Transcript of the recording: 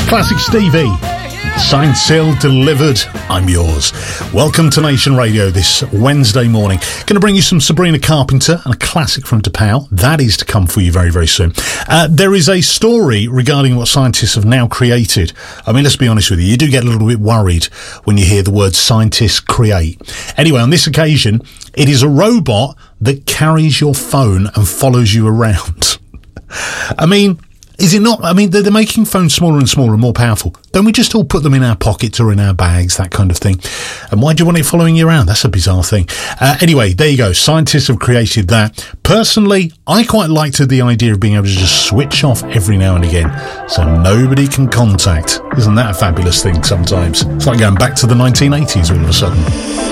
Classic Stevie. Signed, sealed, delivered. I'm yours. Welcome to Nation Radio this Wednesday morning. Going to bring you some Sabrina Carpenter and a classic from DePauw. That is to come for you very, very soon. There is a story regarding what scientists have now created. I mean, let's be honest with you. You do get a little bit worried when you hear the word scientists create. Anyway, on this occasion, it is a robot that carries your phone and follows you around. I mean, is it not? I mean, they're making phones smaller and smaller and more powerful. Don't we just all put them in our pockets or in our bags, that kind of thing? And why do you want it following you around? That's a bizarre thing. Anyway, there you go. Scientists have created that. Personally, I quite liked the idea of being able to just switch off every now and again so nobody can contact. Isn't that a fabulous thing sometimes? It's like going back to the 1980s all of a sudden.